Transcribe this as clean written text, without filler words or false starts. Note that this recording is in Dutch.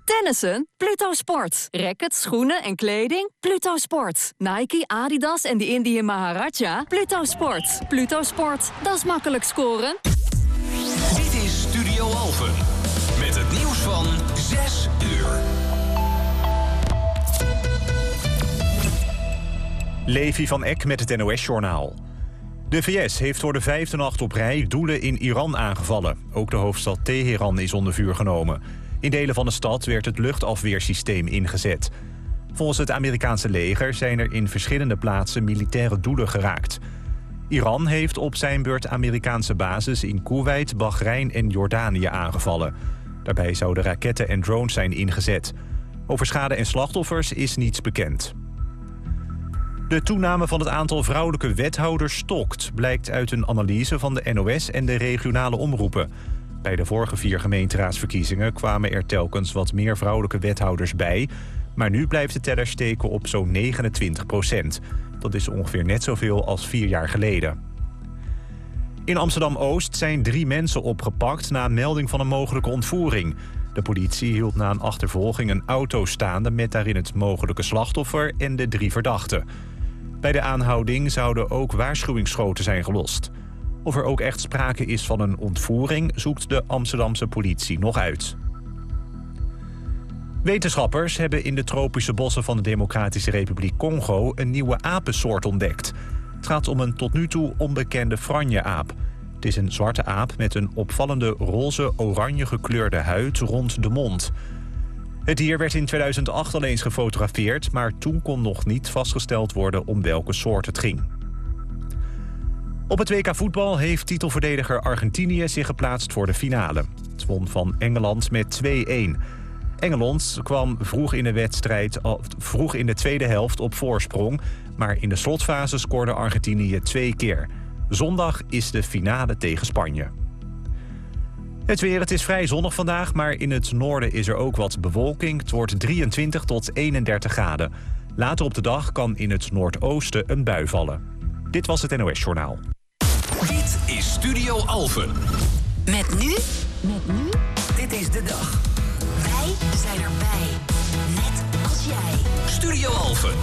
Tennissen? Pluto Sport. Rackets, schoenen en kleding? Pluto Sport. Nike, Adidas en de Indian Maharaja? Pluto Sport. Pluto Sport, dat is makkelijk scoren. Dit is Studio Alphen. Met het nieuws van 6 uur. Levi van Eck met het NOS-journaal. De VS heeft voor de 5e nacht op rij doelen in Iran aangevallen. Ook de hoofdstad Teheran is onder vuur genomen. In delen van de stad werd het luchtafweersysteem ingezet. Volgens het Amerikaanse leger zijn er in verschillende plaatsen militaire doelen geraakt. Iran heeft op zijn beurt Amerikaanse bases in Koeweit, Bahrein en Jordanië aangevallen. Daarbij zouden raketten en drones zijn ingezet. Over schade en slachtoffers is niets bekend. De toename van het aantal vrouwelijke wethouders stokt, blijkt uit een analyse van de NOS en de regionale omroepen. Bij de vorige 4 gemeenteraadsverkiezingen kwamen er telkens wat meer vrouwelijke wethouders bij, maar nu blijft de teller steken op zo'n 29%. Dat is ongeveer net zoveel als 4 jaar geleden. In Amsterdam-Oost zijn 3 mensen opgepakt na een melding van een mogelijke ontvoering. De politie hield na een achtervolging een auto staande met daarin het mogelijke slachtoffer en de 3 verdachten. Bij de aanhouding zouden ook waarschuwingsschoten zijn gelost. Of er ook echt sprake is van een ontvoering, zoekt de Amsterdamse politie nog uit. Wetenschappers hebben in de tropische bossen van de Democratische Republiek Congo een nieuwe apensoort ontdekt. Het gaat om een tot nu toe onbekende franje-aap. Het is een zwarte aap met een opvallende roze-oranje gekleurde huid rond de mond. Het dier werd in 2008 al eens gefotografeerd, maar toen kon nog niet vastgesteld worden om welke soort het ging. Op het WK voetbal heeft titelverdediger Argentinië zich geplaatst voor de finale. Het won van Engeland met 2-1. Engeland kwam vroeg in de tweede helft op voorsprong, maar in de slotfase scoorde Argentinië 2 keer. Zondag is de finale tegen Spanje. Het weer, het is vrij zonnig vandaag, maar in het noorden is er ook wat bewolking. Het wordt 23 tot 31 graden. Later op de dag kan in het noordoosten een bui vallen. Dit was het NOS Journaal. Dit is Studio Alphen. Met nu, dit is de dag. Wij zijn erbij. Net als jij. Studio Alphen.